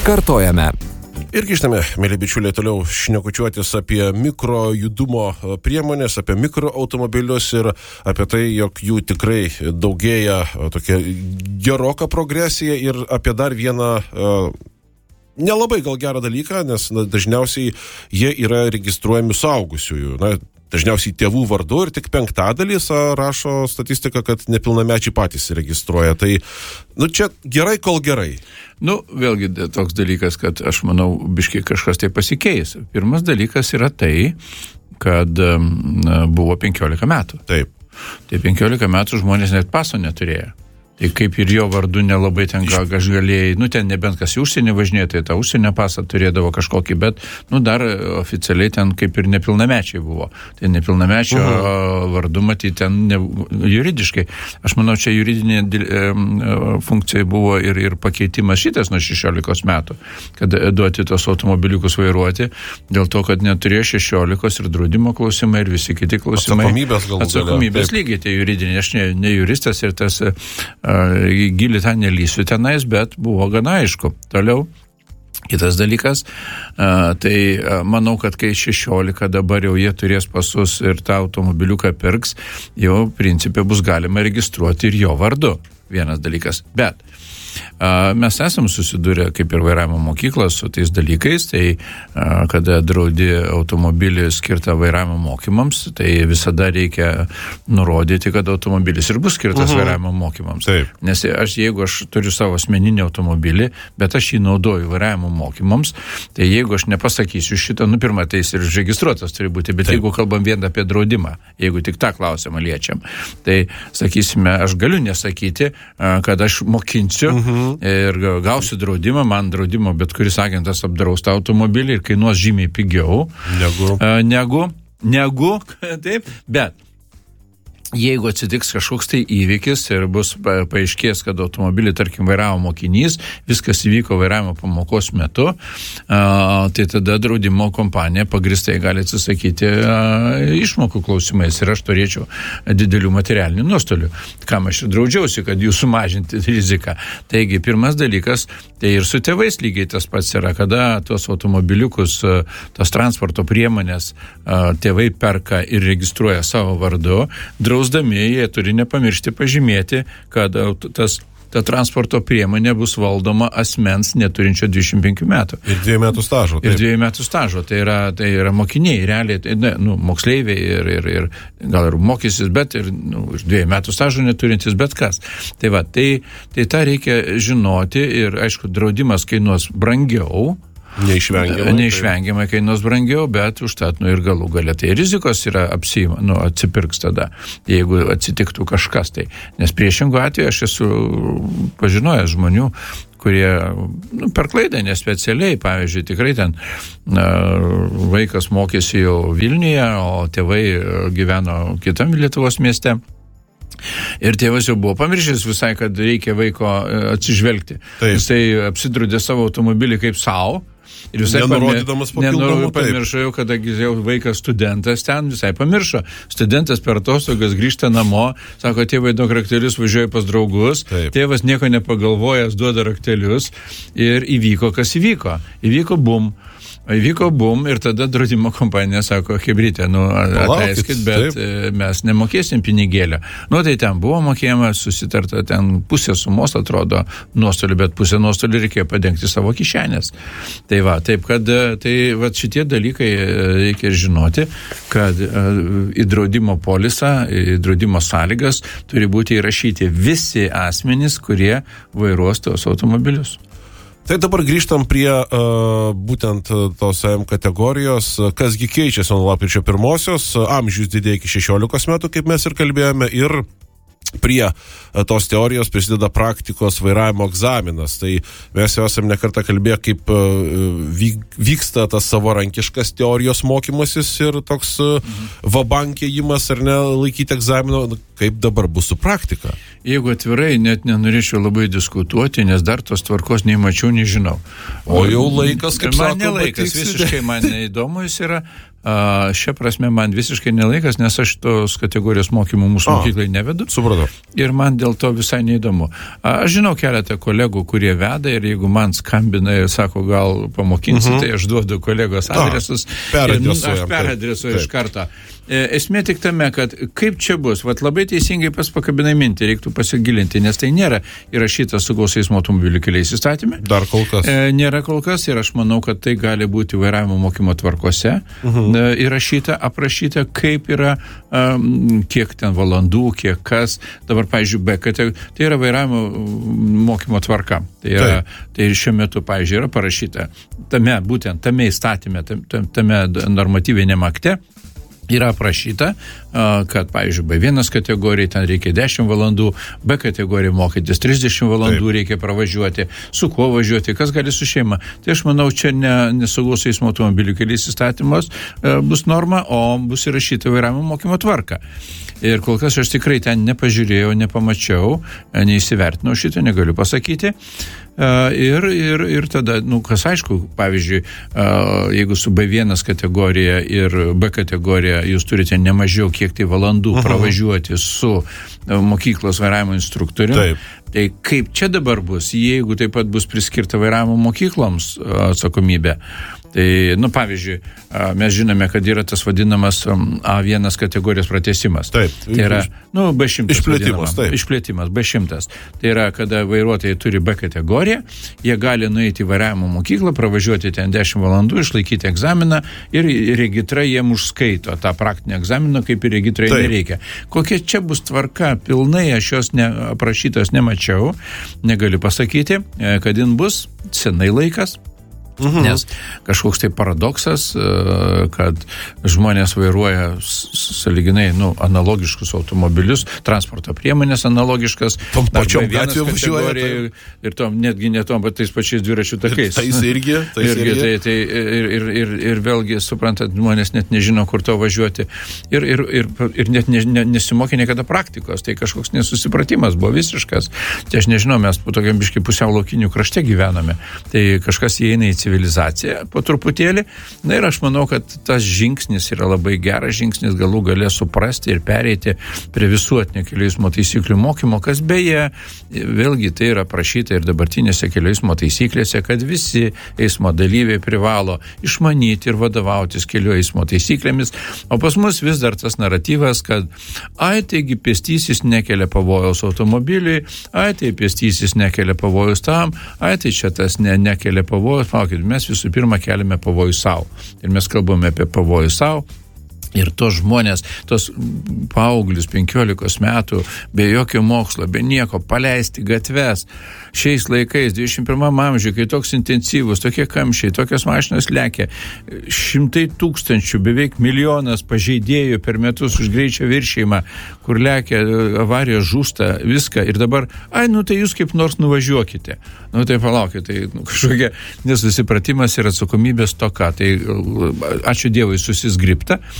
Kartojame. Ir grįžtame, mėly bičiuliai, toliau šnekučiuotis apie mikro judumo priemonės, apie mikroautomobilius ir apie tai, jog jų tikrai daugėja tokia geroka progresija ir apie dar vieną nelabai gal gerą dalyką, nes dažniausiai jie yra registruojami suaugusiųjų. Dažniausiai tėvų vardu ir tik 5% rašo statistika, kad nepilnamečiai patys registruoja. Tai, čia gerai, kol gerai. Vėlgi toks dalykas, kad aš manau, biškiai kažkas tai pasikeis. Pirmas dalykas yra tai, kad buvo 15 metų. Taip. Tai 15 metų žmonės net paso neturėjo. Tai kaip ir jo vardu nelabai ten galėjai, ten nebent kas į užsienį važinėjo, tai tą užsienio pasą turėdavo kažkokį, bet, dar oficialiai ten kaip ir nepilnamečiai buvo. Tai nepilnamečio vardu matyti ten juridiškai. Aš manau, čia juridinė funkcija buvo ir pakeitimas šitas nuo 16 metų, kad duoti tos automobiliukus vairuoti, dėl to, kad neturėjo 16 ir draudimo klausimai ir visi kiti klausimai. Atsakomybės lygiai, tai juridinė, aš ne juristas ir tas gilį tą nelysiu tenais, bet buvo gana aišku. Toliau, kitas dalykas, tai manau, kad kai 16 dabar jau jie turės pasus ir tą automobiliuką pirks, jau principė bus galima registruoti ir jo vardu. Vienas dalykas. Bet mes esam susidūrę kaip ir vairavimo mokyklos su tais dalykais, tai kada draudi automobilį skirtą vairavimo mokymams, tai visada reikia nurodyti, kad automobilis ir bus skirtas vairavimo mokymams. Taip. Nes jeigu aš turiu savo asmeninį automobilį, bet aš jį naudoju vairavimo mokymams, tai jeigu aš nepasakysiu šitą, pirmą, tai jis ir užregistruotas turi būti, bet jeigu kalbam vien apie draudimą, jeigu tik tą klausimą liečiam, tai sakysime, aš galiu nesakyti, kad aš mokinsiu ir gausiu draudimą, man draudimo bet kuris agentas apdrausta automobilį ir kainuos žymiai pigiau negu taip, bet jeigu atsitiks kažkoks tai įvykis ir bus paaiškės, kad automobilį, tarkim, vairavo mokinys, viskas įvyko vairavimo pamokos metu, tai tada draudimo kompanija pagristai gali atsisakyti išmokų klausimais ir aš turėčiau didelių materialinių nuostolių. Kam aš ir draudžiausi, kad jų sumažinti riziką. Taigi, pirmas dalykas, tai ir su tėvais lygiai tas pats yra, kada tos automobiliukus, tos transporto priemonės tėvai perka ir registruoja savo vardu, drausdami, jie turi nepamiršti pažymėti, kad ta transporto priemonė bus valdoma asmens neturinčio 25 metų. Ir 2 metų stažo. Ir 2 metų stažo. Tai yra mokiniai, realiai, moksleiviai ir gal ir mokysis, bet ir 2 metų stažo neturintis bet kas. Tai tą reikia žinoti ir, aišku, draudimas kainuos brangiau, Neišvengiamai kainuos brangiau, bet užtat, ir galų galia. Tai rizikos yra atsipirks tada, jeigu atsitiktų kažkas tai. Nes priešingų atveju aš esu pažinojęs žmonių, kurie per klaidą, nespecialiai, pavyzdžiui, tikrai ten vaikas mokėsi jau Vilniuje, o tėvai gyveno kitam Lietuvos mieste. Ir tėvas jau buvo pamiršęs visai, kad reikia vaiko atsižvelgti. Taip. Jisai apsidraudė savo automobilį kaip savo. Ir visai pamiršo jau, kadangi jau vaikas studentas ten, visai pamiršo. Studentas per atostogas grįžta namo, sako, tėvai duok raktelius, važiuoja pas draugus. Taip. Tėvas nieko nepagalvojęs duoda raktelius ir įvyko, kas įvyko. Įvyko bum ir tada draudimo kompanija sako, hebrytė, atleiskit, bet mes nemokėsim pinigėlio. Tai ten buvo mokėjimas, susitarta, ten pusė sumos atrodo nuostolių, bet pusė nuostolių reikėjo padengti savo kišenės. Taip kad šitie dalykai reikia žinoti, kad į draudimo polisą, į draudimo sąlygas turi būti įrašyti visi asmenys, kurie vairuos tos automobilius. Tai dabar grįžtam prie būtent tos AM kategorijos, kasgi keičiasi nuo lapkričio 1-osios, amžius didėja iki 16 metų, kaip mes ir kalbėjome, ir prie tos teorijos prisideda praktikos vairavimo egzaminas. Tai mes jau esame nekartą kalbėję, kaip vyksta tas savarankiškas teorijos mokymasis ir toks vabankėjimas ar ne laikyti egzamino, kaip dabar bus su praktika. Jeigu atvirai, net nenorėčiau labai diskutuoti, nes dar tos tvarkos nei mačiau, nei žinau. O jau laikas, kaip man nelaikas, visiškai man neįdomu jis yra. šia prasme man visiškai nelaikas, nes aš tos kategorijos mokymų mūsų mokyklai nevedu. Supratau. Ir man dėl to visai neįdomu. Aš žinau keletą kolegų, kurie veda ir jeigu man skambina ir sako, gal pamokinsi, tai aš duodu kolegos adresus. Aš peradresuoju iš karto. Esmė tik tame, kad kaip čia bus, labai teisingai pakabinai mintį, reiktų pasigilinti, nes tai nėra įrašyta saugaus eismo automobilių keliais įstatyme. Dar kol kas. Nėra kol kas ir aš manau, kad tai gali būti vairavimo mokymo tvarkose įrašyta, aprašyta, kaip yra, kiek ten valandų, kiek kas. Dabar, pavyzdžiui, tai yra vairavimo mokymo tvarka. Tai šiuo metu, pavyzdžiui, yra parašyta tame įstatyme, tame normatyviniam akte, yra aprašyta, kad, pavyzdžiui, B1 kategorijai ten reikia 10 valandų, B kategorijai mokytis 30 valandų reikia pravažiuoti, su kuo važiuoti, kas gali su šeima. Tai aš manau, čia ne saugaus eismo automobilių keliais įstatymas bus norma, o bus įrašyta vairavimo mokymo tvarka. Ir kol kas aš tikrai ten nepažiūrėjau, nepamačiau, neįsivertinau šito, negaliu pasakyti. Ir tada, kas aišku, pavyzdžiui, jeigu su B1 kategorija ir B kategorija jūs turite nemažiau kiek tai valandų pravažiuoti su mokyklos vairavimo instruktoriu, tai kaip čia dabar bus, jeigu taip pat bus priskirta vairavimo mokykloms atsakomybė. Tai, pavyzdžiui, mes žinome, kad yra tas vadinamas A1 kategorijos pratęsimas. Taip. Tai yra, B100. Išplėtimas, taip. Išplėtimas, B100. Tai yra, kada vairuotojai turi B kategoriją, jie gali nueiti į vairavimo mokyklą, pravažiuoti ten 10 valandų, išlaikyti egzaminą ir regitra jiem užskaito tą praktinį egzaminą, kaip ir regitrai nereikia. Kokia čia bus tvarka, pilnai aš jos aprašytos nemačiau, negaliu pasakyti, kad jin bus senai laikas. Nes kažkoks tai paradoksas, kad žmonės vairuoja sąlyginai, analogiškus automobilius, transporto priemonės analogiškas. Tom pačiom gatvėm važiuoja. Ir tom, netgi ne tom, bet tais pačiais dviračių takais. Tais irgi. Ir vėlgi, suprantat, žmonės net nežino, kur to važiuoti. Ir net nesimokė niekada praktikos. Tai kažkoks nesusipratimas buvo visiškas. Tai aš nežinau, mes po tokiam biškai pusiau laukinių krašte gyvename. Tai kažkas įeina į civilizaciją po truputėlį. Na ir aš manau, kad tas žingsnis yra labai geras žingsnis, galų galė suprasti ir pereiti prie visuotinio kelių eismo taisyklių mokymo, kas beje, vėlgi tai yra prašyta ir dabartinėse kelių eismo taisyklėse, kad visi eismo dalyviai privalo išmanyti ir vadovautis kelių eismo taisyklėmis, o pas mus vis dar tas naratyvas, kad taigi pėstysis nekelia pavojaus automobiliui, tai pėstysis nekelia pavojaus tam, tai čia tas nekelia pavojaus. Mes visų pirma keliame pavojų savo. Ir mes kalbame apie pavojų savo. Ir tos žmonės, tos paauglius 15 metų, be jokio mokslo, be nieko, paleisti gatves. Šiais laikais, 21 amžiuje, kai toks intensyvus, tokie kamščiai, tokios mašinos lekia, 100 000, beveik 1 milijonas pažeidėjų per metus už greičio viršėjimą, kur lekia, avarija žūsta, viską. Ir dabar, tai jūs kaip nors nuvažiuokite. Tai palaukite, tai kažkokia nesusipratimas ir atsakomybės toka. Tai ačiū Dievui susizgribta.